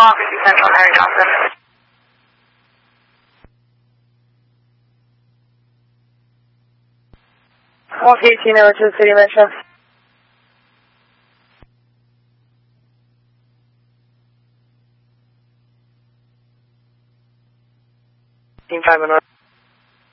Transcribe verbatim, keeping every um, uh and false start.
Roxy Central, Harry Johnson. Walk eighteen over to the city metro. Team five and north.